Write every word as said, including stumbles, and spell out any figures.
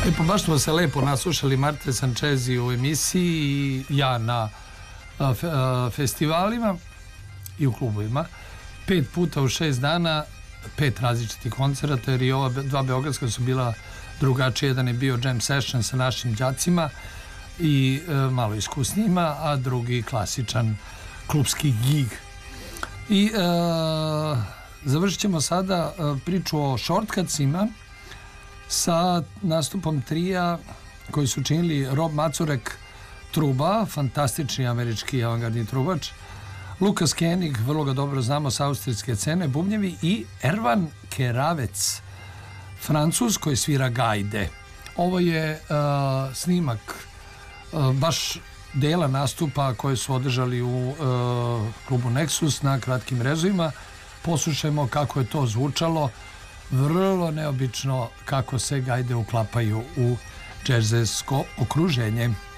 E pa baš smo se lepo naslušali Marte Sančezi u emisiji i ja na a, fe, a, festivalima i u klubovima. Pet puta u šest dana, pet različitih koncerata, jer i ova dva beogradska su bila drugačije. Jedan je bio jam session sa našim đacima i e, malo iskusnijima, a drugi klasičan klubski gig. I e, završit ćemo sada e, priču o shortcutsima sa nastupom trija koji su činili Rob Macurek, truba, fantastični američki avangardni trubač, Lukas Koenig, vrlo ga dobro znamo sa austrijske scene, bubnjevi, i Ervan Keravec, Francuz koji svira gajde. Ovo je uh, snimak uh, baš dela nastupa koje su održali u uh, klubu Nexus na Kratkim rezovima. Poslušajmo kako je to zvučalo, vrlo neobično kako se gajde uklapaju u džezersko okruženje.